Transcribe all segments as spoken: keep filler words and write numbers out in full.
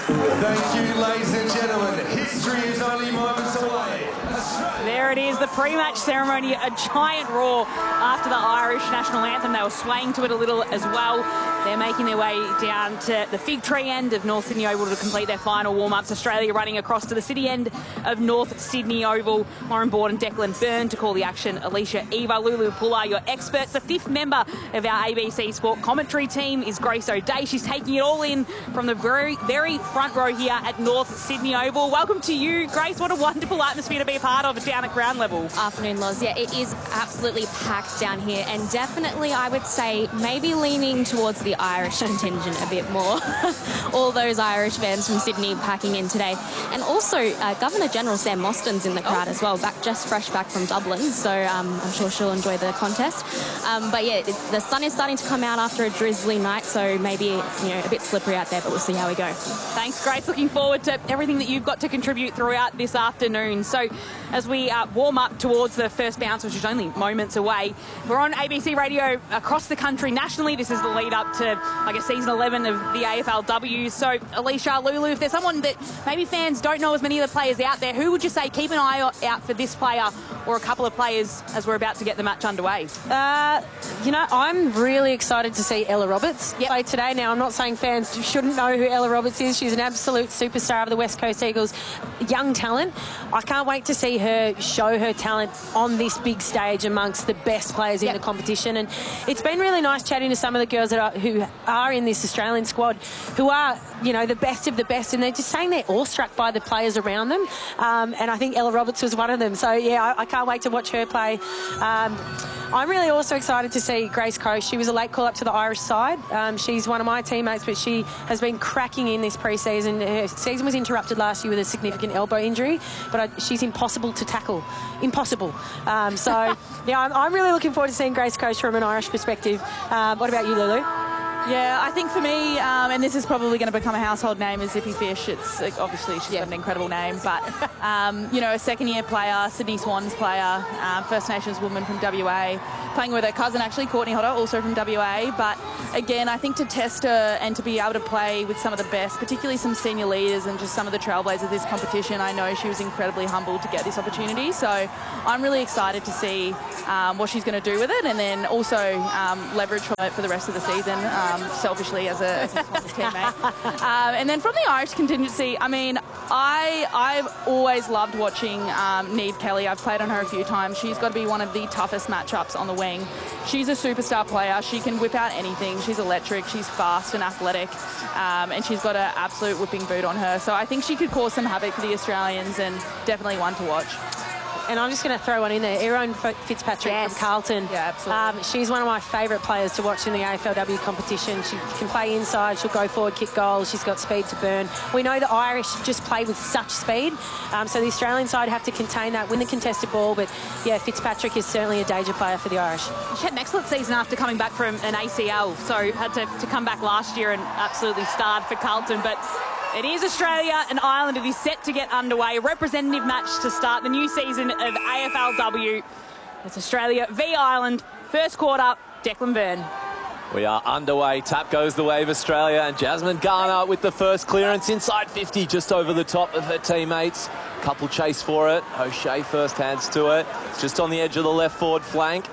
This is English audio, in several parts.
Thank you, ladies and gentlemen. History is only moments away. There it is, the pre-match ceremony, a giant roar after the Irish national anthem. They were swaying to it a little as well. They're making their way down to the Fig Tree end of North Sydney Oval to complete their final warm-ups. Australia running across to the city end of North Sydney Oval. Lauren Borden, Declan Byrne to call the action. Alicia, Eva, Lulu Pullar, your experts. The fifth member of our A B C Sport commentary team is Grace O'Dea. She's taking it all in from the very, very front row here at North Sydney Oval. Welcome to you, Grace. What a wonderful atmosphere to be a part of down at ground level. Afternoon, Loz. Yeah, it is absolutely packed down here, and definitely I would say maybe leaning towards the Irish contingent a bit more. All those Irish fans from Sydney packing in today. And also uh, Governor General Sam Mostyn's in the crowd oh. as well, back just fresh back from Dublin, so um, I'm sure she'll enjoy the contest. Um, but yeah, it, the sun is starting to come out after a drizzly night, so maybe, you know, a bit slippery out there, but we'll see how we go. Thanks, Grace. Looking forward to everything that you've got to contribute throughout this afternoon. So as we uh, warm up towards the first bounce, which is only moments away, we're on A B C Radio across the country nationally. This is the lead up to, I guess, season eleven of the A F L W. So, Alicia, Lulu, if there's someone that maybe fans don't know as many of the players out there, who would you say keep an eye out for this player or a couple of players as we're about to get the match underway? Uh, you know, I'm really excited to see Ella Roberts yep. play today. Now, I'm not saying fans shouldn't know who Ella Roberts is. She's an absolute superstar of the West Coast Eagles. Young talent. I can't wait to see her show her talent on this big stage amongst the best players yep. in the competition. And it's been really nice chatting to some of the girls that are, who are in this Australian squad, who are, you know, the best of the best, and they're just saying they're awestruck by the players around them. Um, and I think Ella Roberts was one of them. So, yeah, I, I can't wait to watch her play. Um, I'm really also excited to see Grace Coast. She was a late call-up to the Irish side. Um, she's one of my teammates, but she has been cracking in this pre-season. Her season was interrupted last year with a significant elbow injury, but I, she's impossible to tackle. Impossible. Um, so, yeah, I'm, I'm really looking forward to seeing Grace Coast from an Irish perspective. Um, what about you, Lulu? Yeah, I think for me, um, and this is probably going to become a household name, is Zippy Fish. It's like, obviously she's yeah. got an incredible name, but um, you know, a second-year player, Sydney Swans player, um, First Nations woman from W A, playing with her cousin actually, Courtney Hodder, also from W A. But again, I think to test her and to be able to play with some of the best, particularly some senior leaders and just some of the trailblazers of this competition, I know she was incredibly humbled to get this opportunity. So I'm really excited to see um, what she's going to do with it, and then also um, leverage from it for the rest of the season. Um, Um, selfishly as a, as a Swans teammate. Um, and then from the Irish contingency, I mean, I, I've always loved watching um, Niamh Kelly. I've played on her a few times. She's got to be one of the toughest matchups on the wing. She's a superstar player. She can whip out anything. She's electric. She's fast and athletic. Um, and she's got an absolute whipping boot on her. So I think she could cause some havoc for the Australians, and definitely one to watch. And I'm just going to throw one in there. Erin Fitzpatrick yes. from Carlton. Yeah, absolutely. Um, she's one of my favourite players to watch in the A F L W competition. She can play inside. She'll go forward, kick goals. She's got speed to burn. We know the Irish just play with such speed. Um, so the Australian side have to contain that, win the contested ball. But, yeah, Fitzpatrick is certainly a danger player for the Irish. She had an excellent season after coming back from an A C L. So had to, to come back last year and absolutely starred for Carlton. But it is Australia and Ireland. It is set to get underway. A representative match to start the new season of A F L W. It's Australia v Ireland. First quarter, Declan Byrne. We are underway. Tap goes the way of Australia, and Jasmine Garner with the first clearance inside fifty, just over the top of her teammates. Couple chase for it. O'Shea first hands to it. Just on the edge of the left forward flank.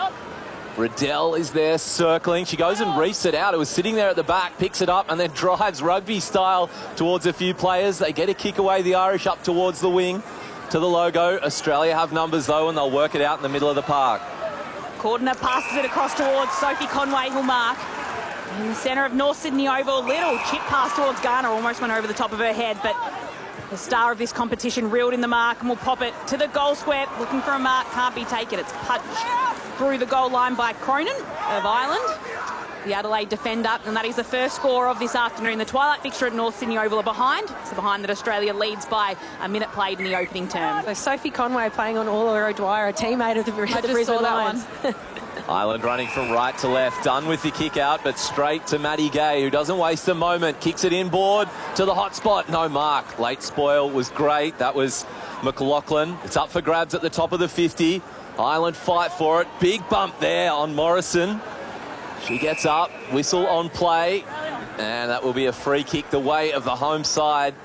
Riddell is there circling. She goes and reefs it out. It was sitting there at the back, picks it up and then drives rugby style towards a few players. They get a kick away, the Irish up towards the wing to the logo. Australia have numbers though, and they'll work it out in the middle of the park. Cordner passes it across towards Sophie Conway, who'll mark. In the centre of North Sydney Oval, little chip pass towards Garner, almost went over the top of her head, but the star of this competition reeled in the mark and will pop it to the goal square. Looking for a mark, can't be taken. It's punched through the goal line by Cronin of Ireland, the Adelaide defender, and that is the first score of this afternoon. The twilight fixture at North Sydney Oval are behind. It's the behind that Australia leads by a minute played in the opening term. So Sophie Conway playing on Orla O'Dwyer, a teammate of the, the Brisbane Lions. Ireland running from right to left, done with the kick out, but straight to Maddie Gay, who doesn't waste a moment, kicks it inboard to the hot spot. No mark. Late spoil was great. That was McLaughlin. It's up for grabs at the top of the fifty. Ireland fight for it. Big bump there on Morrison. She gets up, whistle on play. And that will be a free kick the way of the home side.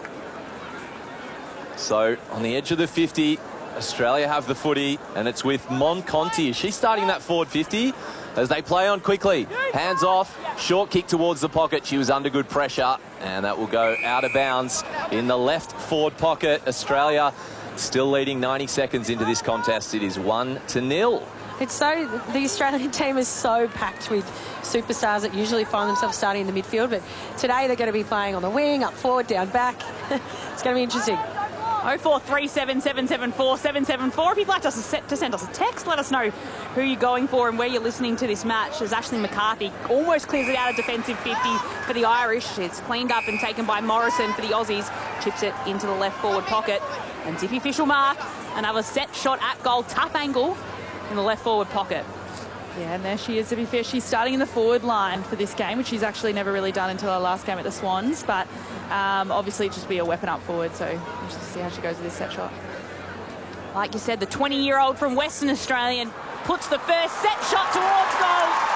So on the edge of the fifty, Australia have the footy, and it's with Mon Conti. Is she starting that forward fifty? As they play on quickly. Hands off, short kick towards the pocket. She was under good pressure, and that will go out of bounds in the left forward pocket. Australia still leading ninety seconds into this contest. It is one to nil. It's so, the Australian team is so packed with superstars that usually find themselves starting in the midfield, but today they're going to be playing on the wing, up forward, down back. It's going to be interesting. oh four three seven, seven seven four, seven seven four. If you'd like us to, set, to send us a text, let us know who you're going for and where you're listening to this match. As Ashley McCarthy almost clears it out of defensive fifty for the Irish. It's cleaned up and taken by Morrison for the Aussies. Chips it into the left forward pocket. And Zippy Fish will mark. Another set shot at goal. Tough angle in the left forward pocket. Yeah, and there she is, Zippy Fish. She's starting in the forward line for this game, which she's actually never really done until her last game at the Swans. But um, obviously just be a weapon up forward, so we'll just see how she goes with this set shot. Like you said, the twenty-year-old from Western Australia puts the first set shot towards goal.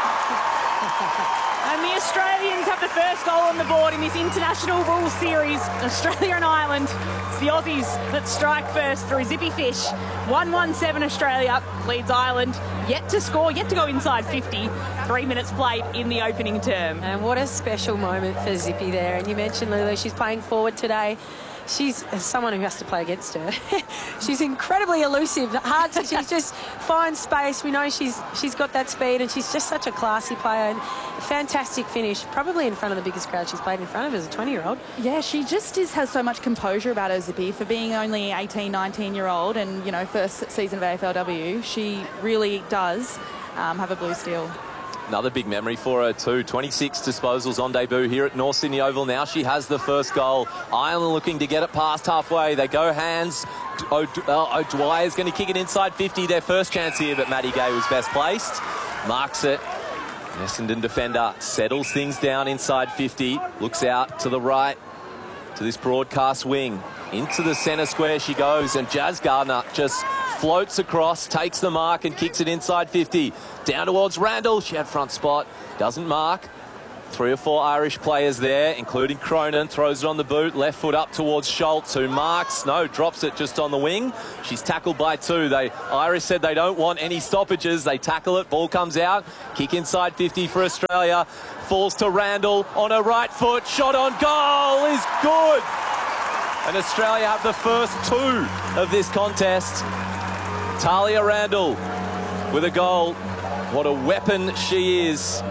And the Australians have the first goal on the board in this international rules series. Australia and Ireland. It's the Aussies that strike first through Zippy Fish. one one seven Australia leads Ireland. Yet to score, yet to go inside fifty. Three minutes played in the opening term. And what a special moment for Zippy there. And you mentioned, Lulu, she's playing forward today. She's someone who has to play against her. She's incredibly elusive. Hard to, she just finds space. We know she's she's got that speed, and she's just such a classy player. And a fantastic finish, probably in front of the biggest crowd she's played in front of as a twenty-year-old. Yeah, she just is, has so much composure about her, Zippy, for being only eighteen, nineteen-year-old and, you know, first season of A F L W. She really does um, have a blue steel. Another big memory for her too. twenty-six disposals on debut here at North Sydney Oval. Now she has the first goal. Ireland looking to get it past halfway. They go hands. O'Dwyer's going to kick it inside fifty. Their first chance here, but Maddie Gay was best placed. Marks it. Essendon defender settles things down inside fifty. Looks out to the right to this broadcast wing. Into the centre square she goes, and Jazz Gardner just floats across, takes the mark and kicks it inside fifty. Down towards Randall. She had front spot. Doesn't mark. Three or four Irish players there, including Cronin. Throws it on the boot. Left foot up towards Schultz, who marks. No, drops it just on the wing. She's tackled by two. They Irish said they don't want any stoppages. They tackle it. Ball comes out. Kick inside fifty for Australia. Falls to Randall on her right foot. Shot on goal is good. And Australia have the first two of this contest. Talia Randall with a goal. What a weapon she is.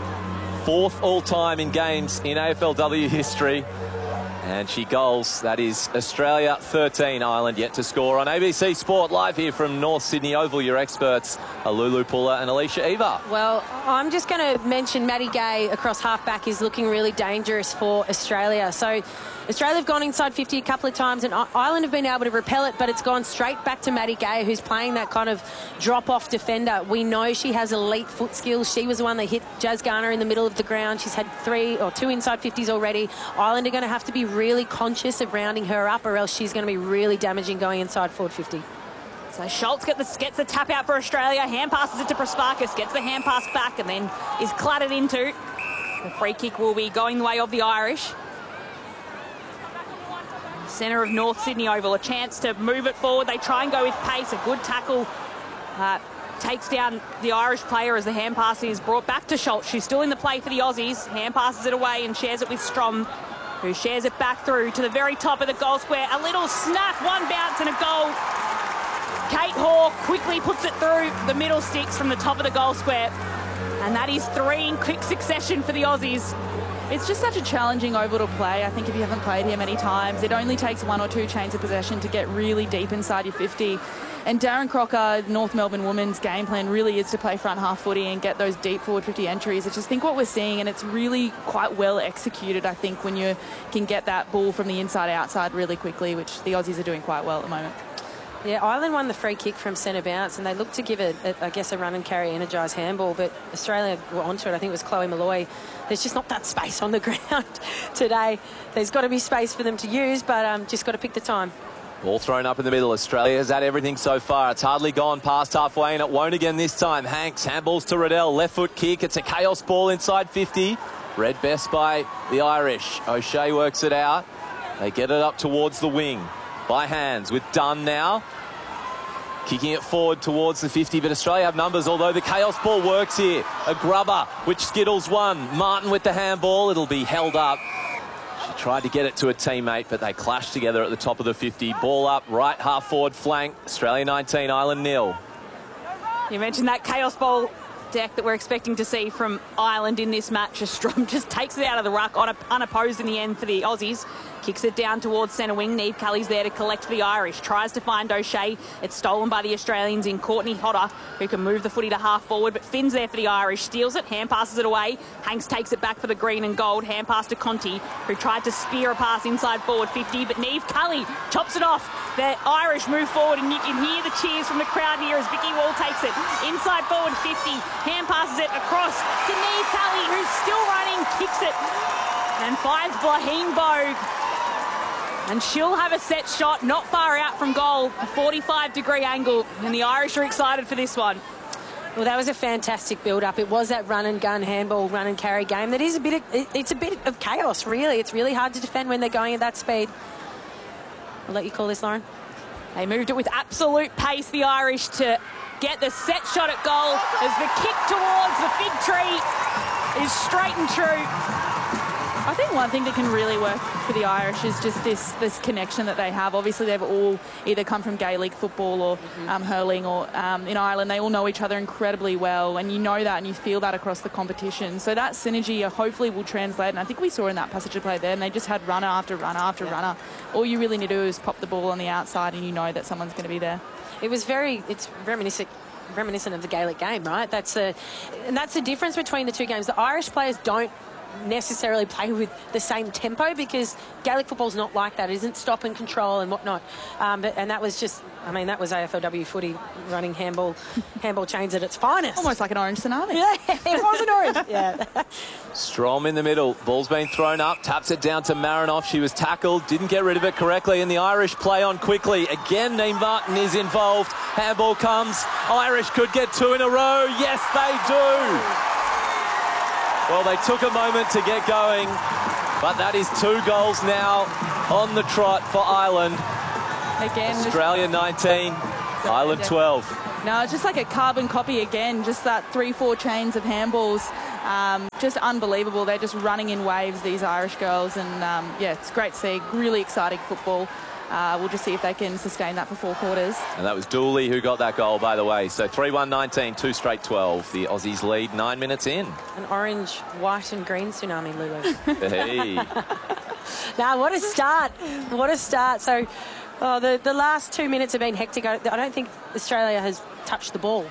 Fourth all-time in games in A F L W history. And she goals. That is Australia thirteen, Ireland yet to score. On A B C Sport, live here from North Sydney Oval, your experts are Lulu Puller and Alicia Eva. Well, I'm just going to mention Maddie Gay across half-back is looking really dangerous for Australia. So Australia have gone inside fifty a couple of times, and Ireland have been able to repel it, but it's gone straight back to Maddie Gay, who's playing that kind of drop-off defender. We know she has elite foot skills. She was the one that hit Jazz Garner in the middle of the ground. She's had three or two inside fifties already. Ireland are going to have to be really conscious of rounding her up, or else she's going to be really damaging going inside forward fifty. So Schultz get the, gets the tap out for Australia. Hand passes it to Prasparkas, gets the hand pass back, and then is clattered into. The free kick will be going the way of the Irish. Centre of North Sydney Oval, a chance to move it forward. They try and go with pace. A good tackle uh, takes down the Irish player as the hand pass is brought back to Schultz. She's still in the play for the Aussies. Hand passes it away and shares it with Strom, who shares it back through to the very top of the goal square. A little snap, one bounce and a goal. Kate Hoare quickly puts it through the middle sticks from the top of the goal square. And that is three in quick succession for the Aussies. It's just such a challenging oval to play. I think if you haven't played here many times, it only takes one or two chains of possession to get really deep inside your fifty. And Darren Crocker, North Melbourne Women's game plan really is to play front half footy and get those deep forward fifty entries. I just think what we're seeing, and it's really quite well executed, I think, when you can get that ball from the inside outside really quickly, which the Aussies are doing quite well at the moment. Yeah, Ireland won the free kick from centre bounce, and they looked to give it, a, I guess, a run and carry energised handball, but Australia were onto it. I think it was Chloe Malloy. There's just not that space on the ground today. There's got to be space for them to use, but um, just got to pick the time. Ball thrown up in the middle. Australia has had everything so far. It's hardly gone past halfway, and it won't again this time. Hanks handballs to Riddell. Left foot kick. It's a chaos ball inside fifty. Read best by the Irish. O'Shea works it out. They get it up towards the wing by hands with Dunn now. Kicking it forward towards the fifty, but Australia have numbers, although the chaos ball works here. A grubber, which Skittles won. Martin with the handball. It'll be held up. She tried to get it to a teammate, but they clashed together at the top of the fifty. Ball up, right half forward flank. Australia nineteen, Ireland nil. You mentioned that chaos ball deck that we're expecting to see from Ireland in this match. Strom just takes it out of the ruck, unopposed in the end for the Aussies. Kicks it down towards centre wing. Neve Kelly's there to collect for the Irish. Tries to find O'Shea. It's stolen by the Australians in Courtney Hodder, who can move the footy to half forward, but Finn's there for the Irish. Steals it, hand passes it away. Hanks takes it back for the green and gold. Hand pass to Conti, who tried to spear a pass inside forward fifty, but Neve Kelly chops it off. The Irish move forward, and you can hear the cheers from the crowd here as Vicky Wall takes it inside forward fifty. Hand passes it across to Neve Kelly, who's still running, kicks it, and finds Blaheen Bogue. And she'll have a set shot not far out from goal, a forty-five degree angle, and the Irish are excited for this one. Well, that was a fantastic build-up. It was that run and gun, handball, run and carry game. That is a bit of, it, it's a bit of chaos, really. It's really hard to defend when they're going at that speed. I'll let you call this, Lauren. They moved it with absolute pace, the Irish, to get the set shot at goal as the kick towards the fig tree is straight and true. I think one thing that can really work for the Irish is just this this connection that they have. Obviously, they've all either come from Gaelic football or mm-hmm. um, hurling, or um, in Ireland, they all know each other incredibly well, and you know that and you feel that across the competition. So that synergy uh, hopefully will translate, and I think we saw in that passage of play there, and they just had runner after runner after yeah. runner. All you really need to do is pop the ball on the outside, and you know that someone's going to be there. It was very, it's reminiscent. reminiscent of the Gaelic game, right? That's a, and that's the difference between the two games. The Irish players don't necessarily play with the same tempo because Gaelic football's not like that. It isn't stop and control and whatnot. Um, but, and that was just, I mean, that was A F L W footy running handball handball chains at its finest. Almost like an orange tsunami. Yeah, it was an orange. Yeah. Strom in the middle. Ball's been thrown up. Taps it down to Marinoff. She was tackled. Didn't get rid of it correctly. And the Irish play on quickly. Again, Neve Martin is involved. Handball comes. Irish could get two in a row. Yes, they do. Well, they took a moment to get going, but that is two goals now on the trot for Ireland. Again, Australia nineteen, Ireland twelve. No, it's just like a carbon copy again, just that three, four chains of handballs. Um, just unbelievable. They're just running in waves, these Irish girls, and um, yeah, it's great to see. Really exciting football. Uh, we'll just see if they can sustain that for four quarters. And that was Dooley who got that goal, by the way. So three one nineteen, two straight twelve. The Aussies lead nine minutes in. An orange, white and green tsunami, Lulu. Hey. Now, what a start. What a start. So oh, the, the last two minutes have been hectic. I don't think Australia has touched the ball.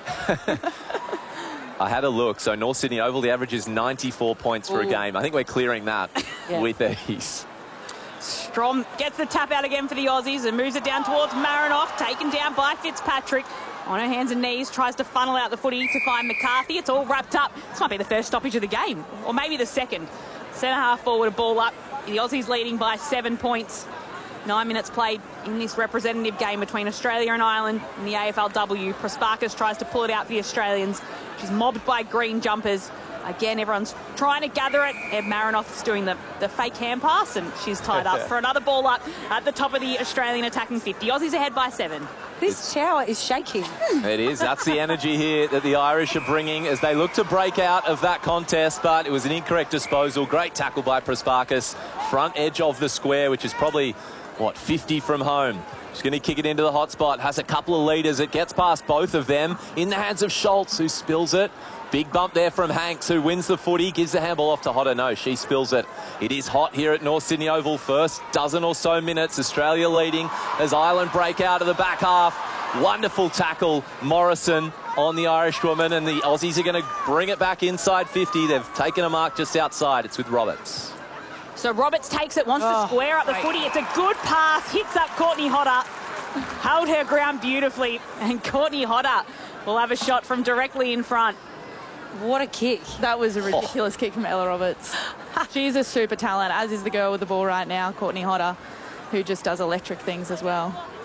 I had a look. So North Sydney Oval, the average is ninety-four points for Ooh. a game. I think we're clearing that yeah. with ease. Strom gets the tap out again for the Aussies and moves it down towards Marinoff, taken down by Fitzpatrick. On her hands and knees, tries to funnel out the footy to find McCarthy. It's all wrapped up. This might be the first stoppage of the game, or maybe the second. Centre half forward, a ball up. The Aussies leading by seven points. Nine minutes played in this representative game between Australia and Ireland in the A F L W. Prasparkas tries to pull it out for the Australians. She's mobbed by green jumpers. Again, everyone's trying to gather it. Eb Marinoff's doing the, the fake hand pass, and she's tied up for another ball up at the top of the Australian attacking fifty. Aussies ahead by seven. This shower is shaking. It is. That's the energy here that the Irish are bringing as they look to break out of that contest, but it was an incorrect disposal. Great tackle by Prasparkas. Front edge of the square, which is probably, what, fifty from home. She's going to kick it into the hot spot. Has a couple of leaders. It gets past both of them. In the hands of Schultz, who spills it. Big bump there from Hanks, who wins the footy, gives the handball off to Hodder. No, she spills it. It is hot here at North Sydney Oval. First dozen or so minutes. Australia leading as Ireland break out of the back half. Wonderful tackle, Morrison on the Irishwoman, and the Aussies are going to bring it back inside fifty. They've taken a mark just outside. It's with Roberts. So Roberts takes it, wants oh, to square up the great. footy. It's a good pass, hits up Courtney Hodder. Held her ground beautifully, and Courtney Hodder will have a shot from directly in front. What a kick. That was a ridiculous oh. kick from Ella Roberts. She's a super talent, as is the girl with the ball right now, Courtney Hodder, who just does electric things as well.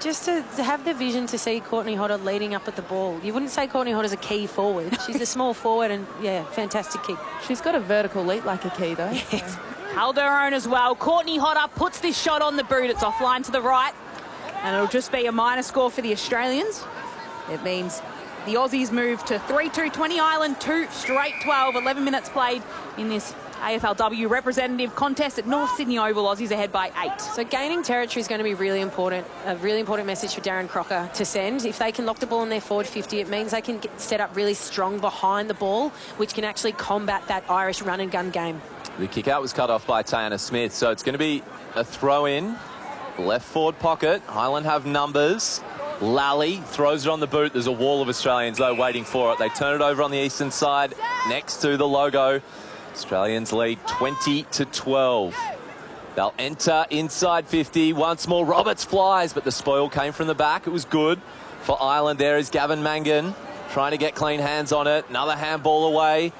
just to, to have the vision to see Courtney Hodder leading up at the ball. You wouldn't say Courtney Hodder's a key forward. She's a small forward and, yeah, fantastic kick. She's got a vertical leap like a key, though. Yes. Held her own as well. Courtney Hodder puts this shot on the boot. It's offline to the right. And it'll just be a minor score for the Australians. It means the Aussies move to three two twenty. Ireland two straight twelve. eleven minutes played in this A F L W representative contest at North Sydney Oval. Aussies ahead by eight. So gaining territory is going to be really important, a really important message for Darren Crocker to send. If they can lock the ball in their forward fifty, it means they can get set up really strong behind the ball, which can actually combat that Irish run and gun game. The kick out was cut off by Tayana Smith, so it's going to be a throw in. Left forward pocket. Highland have numbers. Lally throws it on the boot. There's a wall of Australians, though, waiting for it. They turn it over on the eastern side next to the logo. Australians lead twenty to twelve. They'll enter inside fifty. Once more, Roberts flies, but the spoil came from the back. It was good for Ireland. There is Gavin Mangan trying to get clean hands on it. Another handball away.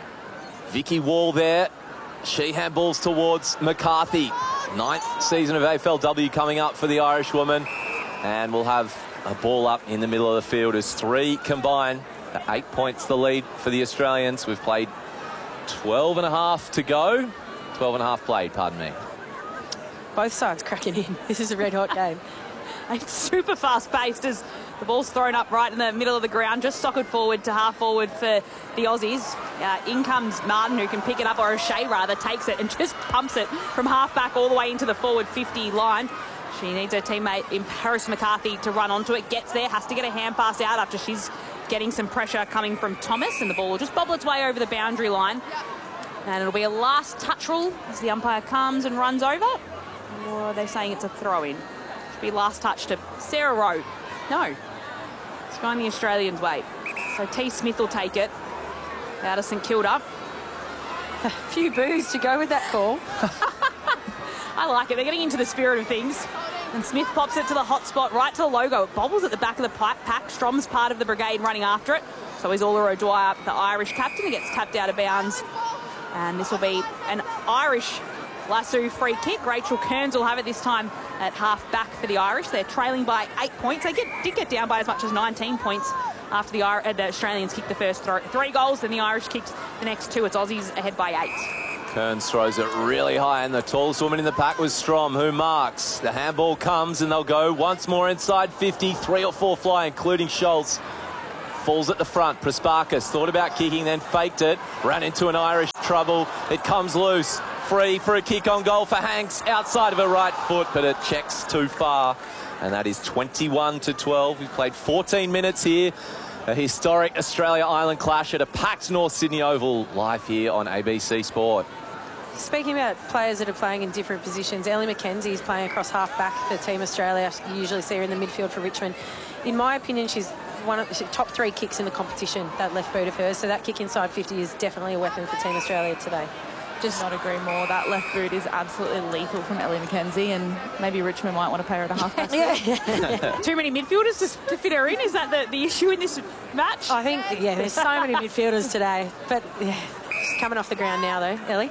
Vicky Wall there. She handballs towards McCarthy. Ninth season of A F L W coming up for the Irish woman. And we'll have a ball up in the middle of the field as three combine. Eight points the lead for the Australians. We've played twelve and a half to go. twelve and a half played, pardon me. Both sides cracking in. This is a red-hot game. It's super fast-paced as the ball's thrown up right in the middle of the ground, just socked forward to half-forward for the Aussies. Uh, in comes Martin, who can pick it up, or O'Shea rather, takes it and just pumps it from half-back all the way into the forward fifty line. She needs her teammate in Paris McCarthy to run onto it. Gets there, has to get a hand pass out after she's getting some pressure coming from Thomas, and the ball will just bobble its way over the boundary line. And it'll be a last touch rule as the umpire comes and runs over. Or are they saying it's a throw-in? Should be last touch to Sarah Rowe. No. It's going the Australians' way. So T. Smith will take it out of St Kilda. A few boos to go with that call. I like it. They're getting into the spirit of things. And Smith pops it to the hot spot, right to the logo. It bobbles at the back of the pipe pack. Strom's part of the brigade running after it. So is Ola O'Dwyer, the Irish captain. He gets tapped out of bounds. And this will be an Irish lasso free kick. Rachel Kearns will have it this time at half back for the Irish. They're trailing by eight points. They get, did get down by as much as nineteen points after the, uh, the Australians kicked the first th three goals, and the Irish kicked the next two. It's Aussies ahead by eight. Kearns throws it really high, and the tallest woman in the pack was Strom, who marks. The handball comes, and they'll go once more inside fifty. Three or four fly, including Schultz. Falls at the front. Prasparkas thought about kicking, then faked it. Ran into an Irish trouble. It comes loose. Free for a kick on goal for Hanks. Outside of her right foot, but it checks too far. And that is twenty-one to twelve. We've played fourteen minutes here. A historic Australia-Ireland clash at a packed North Sydney Oval, live here on A B C Sport. Speaking about players that are playing in different positions, Ellie McKenzie is playing across half-back for Team Australia. You usually see her in the midfield for Richmond. In my opinion, she's one of the top three kicks in the competition, that left boot of hers. So that kick inside fifty is definitely a weapon for Team Australia today. Just not agree more. That left boot is absolutely lethal from Ellie McKenzie, and maybe Richmond might want to pay her at a half-back. Yeah. Too many midfielders to, to fit her in. Is that the, the issue in this match? I think, yeah, there's so many midfielders today. But yeah, she's coming off the ground now, though. Ellie?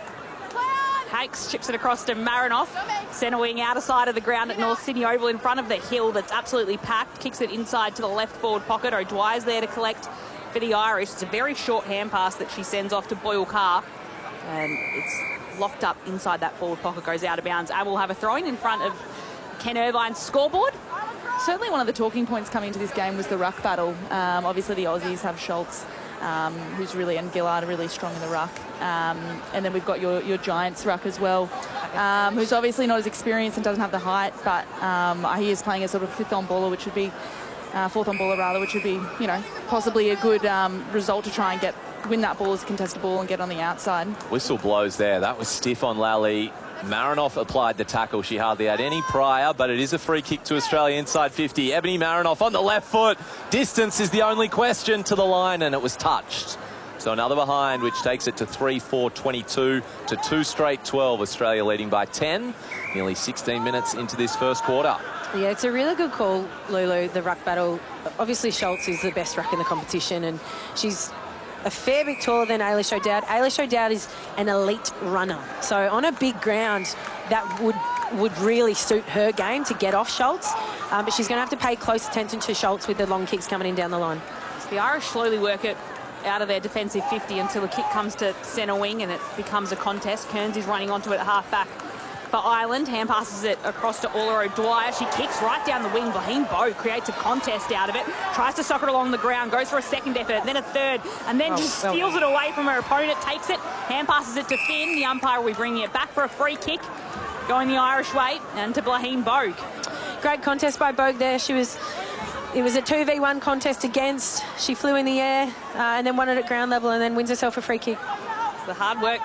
Hanks chips it across to Marinoff. Centre wing outer side of the ground at North Sydney Oval in front of the hill that's absolutely packed. Kicks it inside to the left forward pocket. O'Dwyer's there to collect for the Irish. It's a very short hand pass that she sends off to Boyle Carr. And it's locked up inside that forward pocket, goes out of bounds. And we'll have a throw-in in front of Ken Irvine's scoreboard. Certainly one of the talking points coming into this game was the ruck battle. Um, obviously the Aussies have Schultz, um, who's really, and Gillard are really strong in the ruck. Um, and then we've got your, your Giants ruck as well, um, who's obviously not as experienced and doesn't have the height, but um, he is playing a sort of fifth on baller, which would be, uh, fourth on baller rather, which would be, you know, possibly a good um, result to try and get win that ball as a contested ball and get on the outside. Whistle blows there. That was stiff on Lally. Marinoff applied the tackle. She hardly had any prior, but it is a free kick to Australia inside fifty. Ebony Marinoff on the left foot. Distance is the only question to the line, and it was touched. So another behind, which takes it to three four twenty-two to two straight twelve. Australia leading by ten. Nearly sixteen minutes into this first quarter. Yeah, it's a really good call, Lulu, the ruck battle. Obviously, Schultz is the best ruck in the competition, and she's a fair bit taller than Ailish O'Dowd. Ailish O'Dowd is an elite runner. So on a big ground, that would would really suit her game to get off Schultz. Um, but she's going to have to pay close attention to Schultz with the long kicks coming in down the line. So the Irish slowly work it out of their defensive fifty until the kick comes to centre wing and it becomes a contest. Kearns is running onto it at half-back for Ireland. Hand passes it across to Orla O'Dwyer. She kicks right down the wing. Blaine Bowe creates a contest out of it. Tries to sock it along the ground. Goes for a second effort, then a third, and then oh, just well. steals it away from her opponent. Takes it. Hand passes it to Finn. The umpire will be bringing it back for a free kick. Going the Irish way and to Blaine Bogue. Great contest by Bogue there. She was... It was a two v one contest against. She flew in the air uh, and then won it at ground level and then wins herself a free kick. The hard work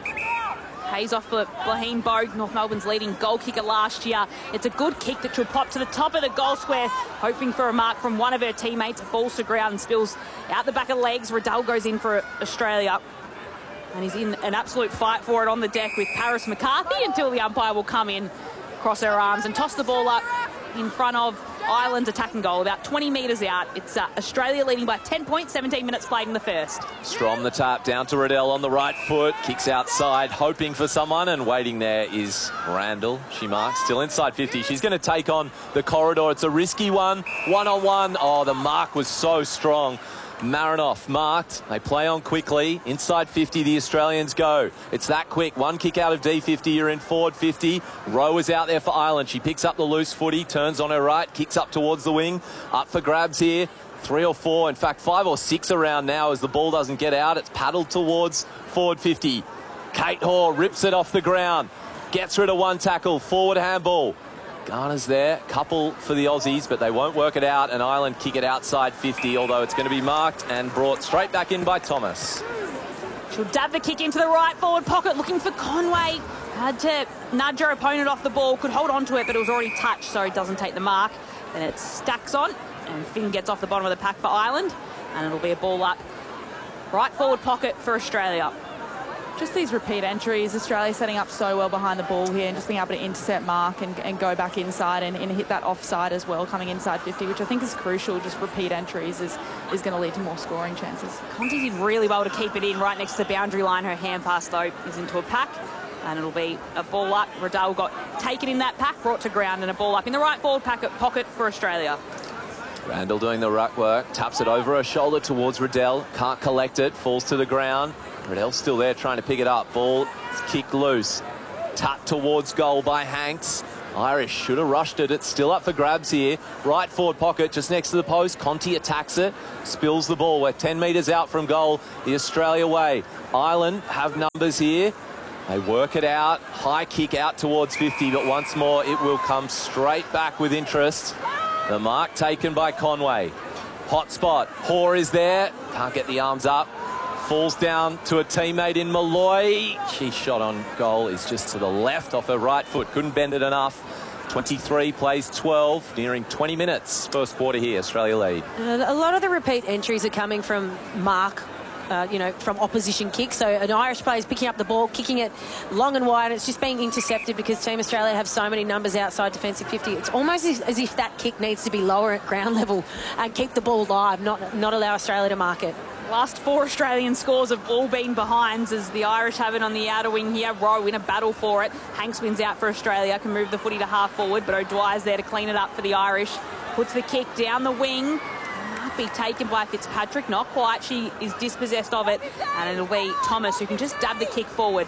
pays off for Blaine Bogue, North Melbourne's leading goal kicker last year. It's a good kick that she'll pop to the top of the goal square, hoping for a mark from one of her teammates. It falls to ground and spills out the back of the legs. Riddell goes in for Australia. And he's in an absolute fight for it on the deck with Paris McCarthy until the umpire will come in, cross her arms and toss the ball up in front of Ireland's attacking goal, about twenty metres out. It's uh, Australia leading by ten points, seventeen minutes played in the first. Strom the tap, down to Riddell on the right foot, kicks outside, hoping for someone, and waiting there is Randall. She marks, still inside fifty. She's going to take on the corridor. It's a risky one, one-on-one. Oh, the mark was so strong. Marinoff marked. They play on quickly. Inside fifty, the Australians go. It's that quick. One kick out of D fifty, you're in forward fifty. Rowe is out there for Ireland. She picks up the loose footy, turns on her right, kicks up towards the wing. Up for grabs here. Three or four, in fact, five or six around now as the ball doesn't get out. It's paddled towards forward fifty. Kate Hoare rips it off the ground. Gets rid of one tackle. Forward handball. Garner's there, couple for the Aussies, but they won't work it out, and Ireland kick it outside fifty, although it's going to be marked and brought straight back in by Thomas. She'll dab the kick into the right forward pocket, looking for Conway. Had to nudge her opponent off the ball, could hold on to it, but it was already touched, so he doesn't take the mark. Then it stacks on, and Finn gets off the bottom of the pack for Ireland, and it'll be a ball up. Right forward pocket for Australia. Just these repeat entries, Australia setting up so well behind the ball here and just being able to intercept mark and, and go back inside and, and hit that offside as well, coming inside fifty, which I think is crucial. Just repeat entries is, is going to lead to more scoring chances. Conti did really well to keep it in right next to the boundary line. Her hand pass, though, is into a pack, and it'll be a ball up. Riddell got taken in that pack, brought to ground, and a ball up in the right forward packet, pocket for Australia. Randall doing the ruck work, taps it over her shoulder towards Riddell, can't collect it, falls to the ground. Riddell's still there trying to pick it up. Ball kicked loose. Tut towards goal by Hanks. Irish should have rushed it. It's still up for grabs here. Right forward pocket just next to the post. Conti attacks it. Spills the ball. We're ten metres out from goal. The Australia way. Ireland have numbers here. They work it out. High kick out towards fifty, but once more it will come straight back with interest. The mark taken by Conway. Hot spot. Hoare is there. Can't get the arms up. Falls down to a teammate in Malloy. She shot on goal is just to the left off her right foot. Couldn't bend it enough. twenty-three plays twelve, nearing twenty minutes. First quarter here, Australia lead. Uh, a lot of the repeat entries are coming from mark, uh, you know, from opposition kicks. So an Irish player is picking up the ball, kicking it long and wide. And it's just being intercepted because Team Australia have so many numbers outside defensive fifty. It's almost as, as if that kick needs to be lower at ground level and keep the ball live, not, not allow Australia to mark it. Last four Australian scores have all been behinds as the Irish have it on the outer wing here. Rowe in a battle for it. Hanks wins out for Australia, can move the footy to half forward, but O'Dwyer's there to clean it up for the Irish. Puts the kick down the wing. Might be taken by Fitzpatrick. Not quite. She is dispossessed of it. And it'll be Thomas who can just dab the kick forward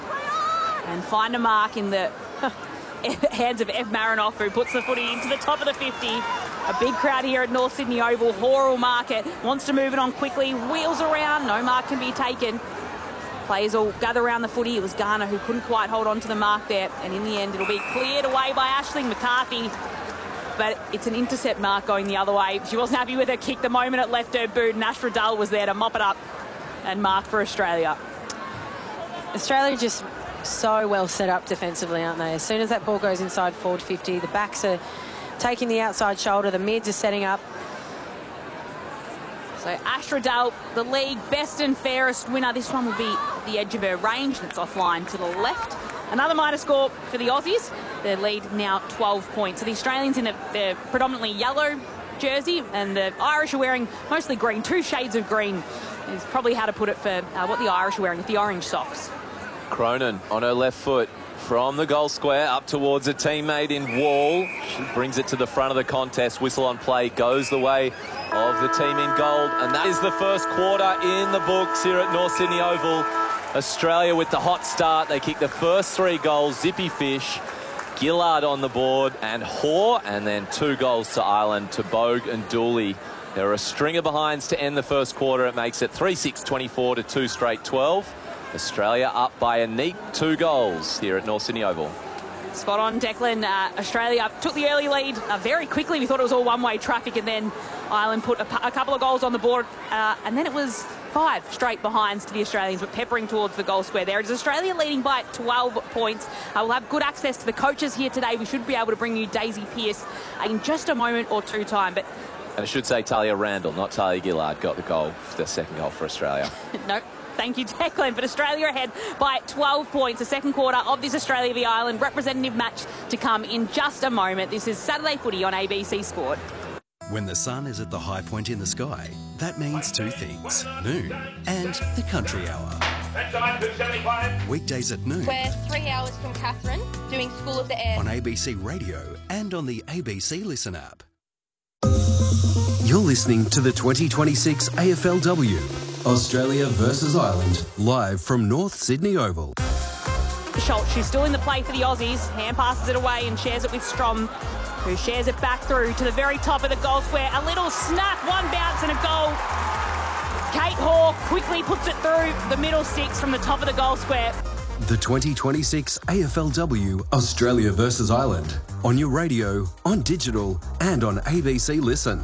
and find a mark in the hands of Ev Marinoff, who puts the footy into the top of the fifty. A big crowd here at North Sydney Oval. Hoare will mark it. Wants to move it on quickly. Wheels around. No mark can be taken. Players all gather around the footy. It was Garner who couldn't quite hold on to the mark there. And in the end, it'll be cleared away by Aisling McCarthy. But it's an intercept mark going the other way. She wasn't happy with her kick the moment it left her boot. And Ash Riddell was there to mop it up and mark for Australia. Australia just so well set up defensively, aren't they? As soon as that ball goes inside forward fifty, the backs are taking the outside shoulder, the mids are setting up. So Ash Riddell, the league best and fairest winner. This one will be at the edge of her range, and it's offline to the left. Another minor score for the Aussies. Their lead now twelve points. So the Australians in a, they're predominantly yellow jersey, and the Irish are wearing mostly green, two shades of green is probably how to put it for uh, what the Irish are wearing with the orange socks. Cronin on her left foot from the goal square up towards a teammate in Wall. She brings it to the front of the contest. Whistle on play goes the way of the team in gold. And that is the first quarter in the books here at North Sydney Oval. Australia with the hot start. They kick the first three goals. Zippy Fish, Gillard on the board, and Hoare. And then two goals to Ireland, to Bogue and Dooley. There are a string of behinds to end the first quarter. It makes it three six twenty-four to two straight twelve. Australia up by a neat two goals here at North Sydney Oval. Spot on, Declan. Uh, Australia took the early lead uh, very quickly. We thought it was all one-way traffic, and then Ireland put a, a couple of goals on the board, uh, and then it was five straight behinds to the Australians, but peppering towards the goal square there. It is Australia leading by twelve points. Uh, we'll have good access to the coaches here today. We should be able to bring you Daisy Pearce in just a moment or two time. But and I should say Talia Randall, not Talia Gillard, got the goal, the second goal for Australia. No. Thank you, Declan. But Australia ahead by twelve points. The second quarter of this Australia v Ireland representative match to come in just a moment. This is Saturday Footy on A B C Sport. When the sun is at the high point in the sky, that means two things: noon and the country hour. Weekdays at noon. We're three hours from Catherine doing School of the Air on A B C Radio and on the A B C Listen app. You're listening to the twenty twenty-six A F L W. Australia versus Ireland, live from North Sydney Oval. Schultz, she's still in the play for the Aussies. Hand passes it away and shares it with Strom, who shares it back through to the very top of the goal square. A little snap, one bounce and a goal. Kate Hoare quickly puts it through the middle six from the top of the goal square. The twenty twenty-six A F L W Australia versus Ireland, on your radio, on digital and on A B C Listen.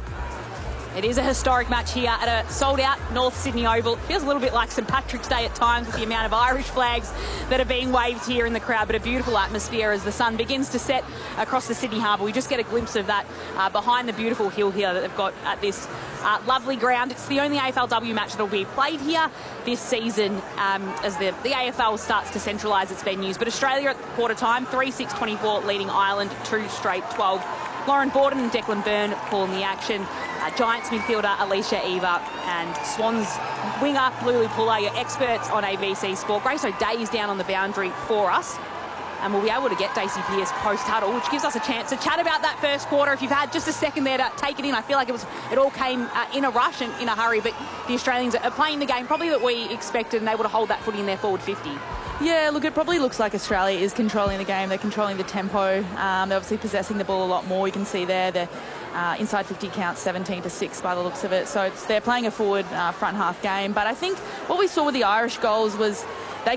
It is a historic match here at a sold-out North Sydney Oval. It feels a little bit like Saint Patrick's Day at times with the amount of Irish flags that are being waved here in the crowd, but a beautiful atmosphere as the sun begins to set across the Sydney Harbour. We just get a glimpse of that uh, behind the beautiful hill here that they've got at this uh, lovely ground. It's the only A F L W match that will be played here this season um, as the, the A F L starts to centralise its venues. But Australia at quarter time, three six twenty-four, leading Ireland two straight twelve. Lauren Borden and Declan Byrne calling the action. Uh, Giants midfielder Alicia Eva and Swans winger Lulu Puller, your experts on A B C Sport. Grace O'Day is down on the boundary for us, and we'll be able to get Daisy Pearce post-huddle, which gives us a chance to chat about that first quarter. If you've had just a second there to take it in, I feel like it was it all came uh, in a rush and in a hurry, but the Australians are playing the game probably that we expected and able to hold that footy in their forward fifty. Yeah, look, it probably looks like Australia is controlling the game. They're controlling the tempo. Um, they're obviously possessing the ball a lot more. You can see there the uh, inside fifty counts seventeen to six by the looks of it. So it's, they're playing a forward uh, front half game. But I think what we saw with the Irish goals was